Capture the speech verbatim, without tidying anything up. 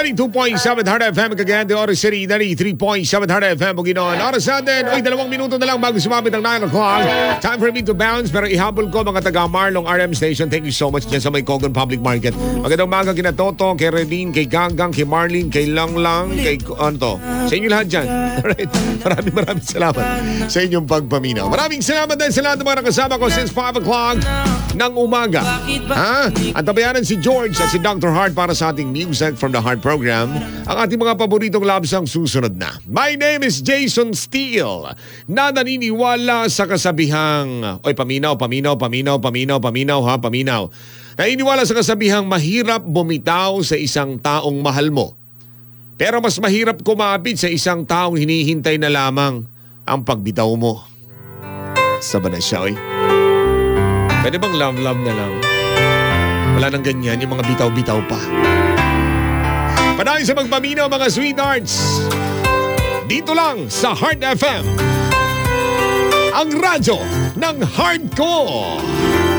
ninety-two point seven Heart F M, Cagayan de Oro City, ninety-three point seven Heart F M, Bukidnon. Oras natin, oy, dalawang minuto na lang bago sumabit ang nine o'clock. Time for me to bounce, pero ihabol ko mga taga Marlong R M Station. Thank you so much dyan sa may Cogon Public Market. Magandang umaga kina Toto, kay Redine, kay Ganggang, kay Marlene, kay Langlang, kay ano to. Sa inyo lahat dyan. Alright, maraming maraming salamat sa inyong pagpaminaw. Maraming salamat din sa lahat ng mga nakasama ko since five o'clock ng umaga. Ha? At tabayanan si George at si Doctor Hart para sa ating Music from the Heart program. Ang ating mga paboritong labs ang susunod na. My name is Jason Steele, na naniniwala sa kasabihang, oy, paminaw, paminaw, paminaw, paminaw, paminaw, ha, paminaw. Naniniwala sa kasabihang mahirap bumitaw sa isang taong mahal mo. Pero mas mahirap kumapit sa isang taong hinihintay na lamang ang pagbitaw mo. Saba na siya, oy. Pwede bang love-love na lang? Wala nang ganyan, yung mga bitaw-bitaw pa. Panahin sa magpaminaw mga sweethearts. Dito lang sa Heart F M, ang radyo ng heart ko.